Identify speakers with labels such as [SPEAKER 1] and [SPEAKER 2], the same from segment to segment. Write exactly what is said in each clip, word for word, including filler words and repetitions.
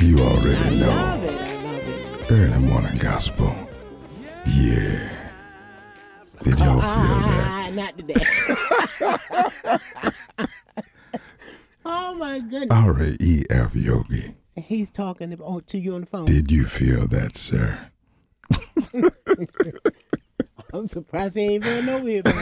[SPEAKER 1] You already
[SPEAKER 2] I
[SPEAKER 1] know.
[SPEAKER 2] love it. I love it.
[SPEAKER 1] Early morning gospel. Yeah. Did y'all feel that?
[SPEAKER 2] Ah, not today. Oh my goodness.
[SPEAKER 1] R A E F Yogi.
[SPEAKER 2] He's talking to, oh, to you on the phone.
[SPEAKER 1] Did you feel that, sir?
[SPEAKER 2] I'm surprised he ain't even know it.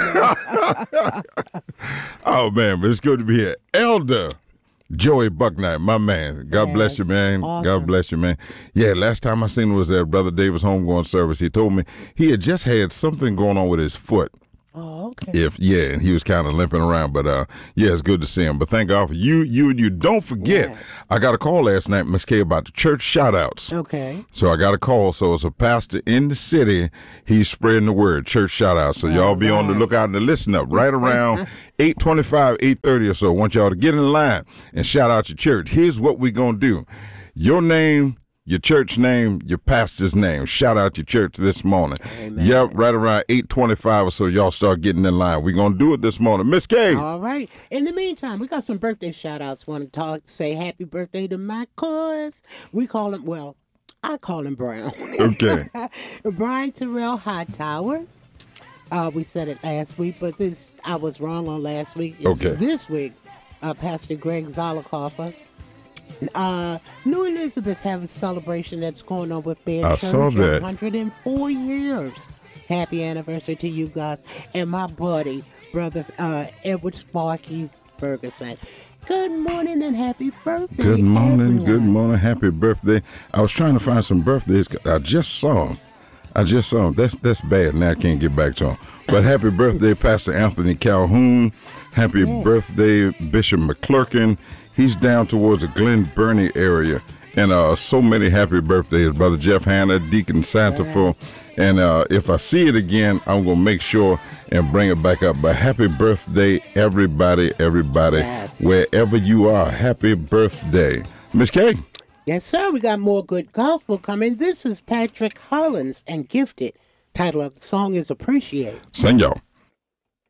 [SPEAKER 2] By now.
[SPEAKER 1] Oh, man, but it's good to be here. Elder Joey Bucknight, my man. God
[SPEAKER 2] Yes,
[SPEAKER 1] bless you, man.
[SPEAKER 2] awesome.
[SPEAKER 1] God bless you, man. Yeah, last time I seen him was at Brother Davis' homegoing service. He told me he had just had something going on with his foot.
[SPEAKER 2] Oh, okay.
[SPEAKER 1] If yeah, and he was kind of limping around, but uh, yeah, it's good to see him. But thank God for you, you, and you. Don't forget,
[SPEAKER 2] Yes.
[SPEAKER 1] I got a call last night, Miss K, about the church shout-outs.
[SPEAKER 2] Okay.
[SPEAKER 1] So I got a call. So it's a pastor in the city. He's spreading the word, church shout-outs. So y'all be on the
[SPEAKER 2] right.
[SPEAKER 1] lookout and listen up right around eight twenty-five, eight thirty or so. I want y'all to get in line and shout out your church. Here's what we're going to do. Your name, your church name, your pastor's name. Shout out your church this morning.
[SPEAKER 2] Amen.
[SPEAKER 1] Yep, right around eight twenty-five or so, y'all start getting in line. We're going to do it this morning. Miss K.
[SPEAKER 2] All right. In the meantime, we got some birthday shout outs. Want to talk, say happy birthday to my cuz. We call him, well, I call him Brown.
[SPEAKER 1] Okay.
[SPEAKER 2] Brian Terrell Hightower. Uh, we said it last week, but this I was wrong on last week. It's
[SPEAKER 1] Okay.
[SPEAKER 2] This week, uh, Pastor Greg Zollicoffer. Uh, New Elizabeth have a celebration that's going on with their
[SPEAKER 1] I
[SPEAKER 2] church.
[SPEAKER 1] saw that.
[SPEAKER 2] one hundred four years. Happy anniversary to you guys. And my buddy, brother uh, Edward Sparky Ferguson. Good morning and happy birthday.
[SPEAKER 1] Good morning,
[SPEAKER 2] everyone.
[SPEAKER 1] good morning, happy birthday. I was trying to find some birthdays. I just saw them. I just saw them. That's that's bad. Now I can't get back to them. But happy birthday, Pastor Anthony Calhoun. Happy
[SPEAKER 2] Yes.
[SPEAKER 1] birthday, Bishop McClurkin. He's down towards the Glen Burnie area. And uh, so many happy birthdays, Brother Jeff Hanna, Deacon Santafo. And uh, if I see it again, I'm going to make sure and bring it back up. But happy birthday, everybody, everybody,
[SPEAKER 2] Yes.
[SPEAKER 1] wherever you are. Happy birthday. Miss K.
[SPEAKER 2] Yes, sir. We got more good gospel coming. This is Patrick Hollins and Gifted. Title of the song is Appreciate.
[SPEAKER 1] Sing y'all.